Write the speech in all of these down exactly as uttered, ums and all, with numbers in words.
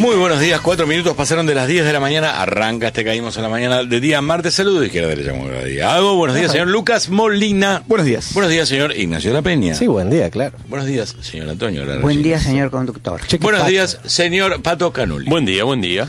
Muy buenos días, cuatro minutos pasaron de las diez de la mañana, arranca este Caímos en la Mañana de día martes. Saludos de izquierda a derecha, muy buenos días. Hago, buenos días, señor Lucas Molina. Buenos días. Buenos días, señor Ignacio La Peña. Sí, buen día, claro. Buenos días, señor Antonio Lara. Buen día, señor conductor. Che, Buenos facha. días, señor Pato Canuli. Buen día, buen día.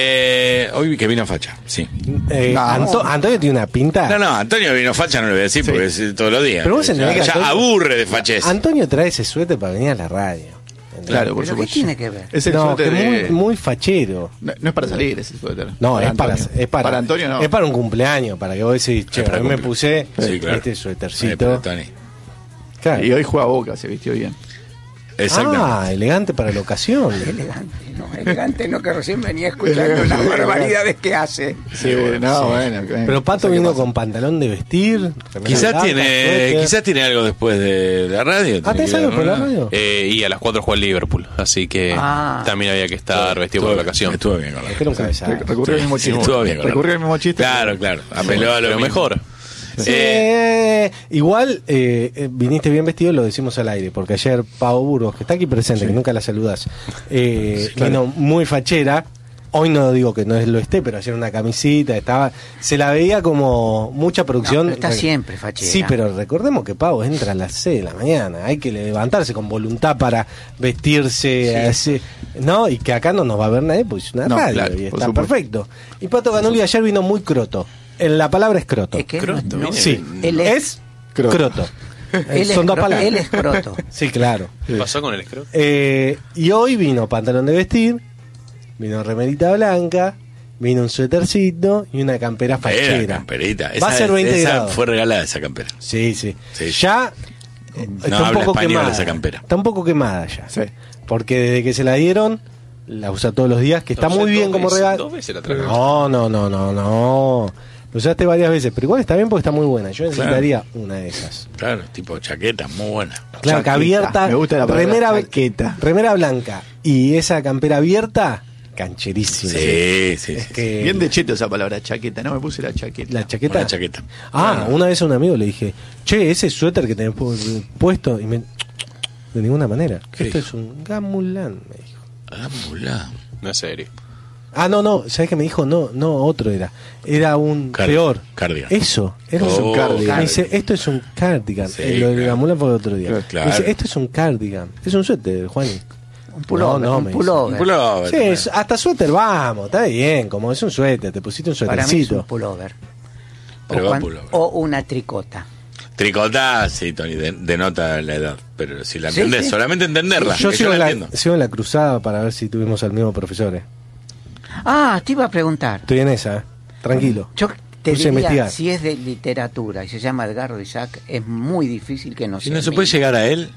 Eh, hoy que vino facha, sí. Eh, No. Anto- Antonio tiene una pinta. No, no, Antonio vino facha, no le voy a decir Sí. porque es todos los días. Pero vos entendés ya, que ya Antonio- aburre de fachez. Antonio trae ese suéter para venir a la radio. Claro, por ¿Pero qué supuesto. tiene que ver? Es el No, suéter que muy, de- muy fachero. No, no es para salir ese suéter. No, es para, Antonio. es para. Para Antonio no. Es para un cumpleaños, para que vos decís, che, para hoy me cumple- puse Sí, claro. este Eh, suétercito. pero Tony. Claro. Y hoy juega a Boca, se vistió bien. Exactamente. Ah, elegante para la ocasión. Elegante, no, elegante no, que recién venía escuchando las barbaridades que hace. Sí, no, bueno. Pero Pato ¿qué vino pasa? con pantalón de vestir. remera Quizás blanca, tiene, suéter. quizás tiene algo después de la radio. Ah, tiene ¿tenés que algo ver, por la ¿no? radio? Eh, y a las cuatro juega el Liverpool, así que Ah. también había que estar vestido por la ocasión. Estuvo bien con la Es que era un cabezazo. Re- Recurrió al mismo Sí, chiste. estuvo bien con la- Recurrió al mismo chiste. Claro, claro. Apeló a lo Pero mismo. mejor. Sí, Eh, eh, igual eh, eh, viniste bien vestido, lo decimos al aire, porque ayer Pau Burgos, que está aquí presente, que nunca la saludás, eh, vino muy fachera. Hoy no digo que no es- lo esté, pero ayer una camisita, estaba, se la veía como mucha producción. No, pero está Re- siempre fachera. Sí, pero recordemos que Pau entra a las seis de la mañana, hay que levantarse con voluntad para vestirse, así, ¿no? Y que acá no nos va a ver nadie, pues es una No, radio claro, y por está supuesto. perfecto. Y Pato Canuli ayer vino muy croto. En la palabra es croto. Es que Croto, no, viene Sí, Él es, es- croto. Croto. Eh, él, es Son dos cro- palabras. él es croto. Sí, claro. ¿Qué pasó con el escroto? Eh, y hoy vino pantalón de vestir, vino remerita blanca, vino un suétercito y una campera Era fachera. camperita. Va Esa, a ser veinte esa grados. fue regalada esa campera. Sí, sí. Sí. Ya eh, No está un habla poco español quemada. esa campera. Está un poco quemada ya. Sí. Porque desde que se la dieron, la usa todos los días, que está La usé muy bien dos como veces, regalo. dos veces la traje. No, no, no, no, no. Lo usaste varias veces, pero igual está bien porque está muy buena. Yo necesitaría una de esas. Claro, tipo chaqueta, muy buena. Claro, que Chaqueta. abierta. Me gusta la palabra remera, chaqueta. remera blanca y esa campera abierta, cancherísima. Sí, sí, Es sí. que Bien de cheto esa palabra, chaqueta. No me puse la chaqueta. la chaqueta. Una chaqueta. Ah, Bueno. una vez a un amigo le dije, che, ese suéter que tenés pu- puesto, y me, de ninguna manera. ¿Qué Esto dijo? es un gamulán, me dijo. Ah, mulá. No es serio. Ah, no, no, ¿sabés qué me dijo? No, no, otro era. Era un Cardi- peor. cardigan. Eso, era Oh, un cardigan. Me dice, cardigan. esto es un cardigan. Sí, Eh, lo del claro. gamulán fue otro día. Claro. Me dice, esto es un cardigan. Es un suéter, Juan. Un pullover, No, no, un me dice. pullover. Un pullover Sí, también. es- hasta suéter vamos, está bien, como es un suéter, te pusiste un Para mí es un suétercito. pullover. Pero o, va cuan- pullover. o una tricota. Tricotá, sí, Tony, de- denota la edad. Pero si la Sí, entendés, sí. solamente entenderla. Yo que sigo yo en, la la, entiendo. sigo en la cruzada para ver si tuvimos al mismo profesor. eh. Ah, te iba a preguntar. Estoy en esa, eh. Tranquilo. Yo te Puse a diría, investigar. si es de literatura y se llama Edgardo Isaac, es muy difícil que no Si sea no se el puede mismo. llegar a él,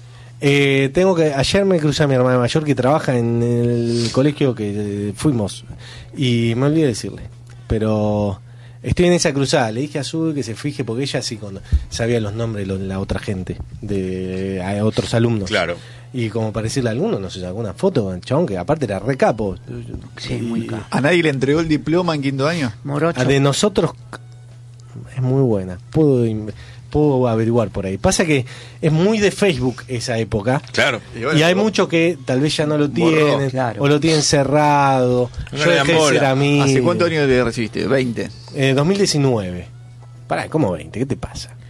Eh, tengo que ayer me crucé a mi hermana mayor que trabaja en el colegio que eh, fuimos y me olvidé decirle, pero estoy en esa cruzada. Le dije a Sue que se fije porque ella sí cuando sabía los nombres de lo- la otra gente, de a otros alumnos. claro. Y como para decirle a alguno, no sé, sacó una foto, el chabón que aparte era re capo. Sí, muy capo. ¿A nadie le entregó el diploma en quinto año? Morocho. Ah, de nosotros es muy buena. Puedo, in- puedo averiguar por ahí. Pasa que es muy de Facebook esa época. Claro. Y bueno, y hay vos- muchos que tal vez ya no lo Borró, tienen claro. o lo tienen cerrado. No Yo le dan dejé de bola. ser amigo. ¿Hace cuántos años le recibiste? veinte. Eh, dos mil diecinueve. Pará, ¿cómo veinte? ¿Qué te pasa?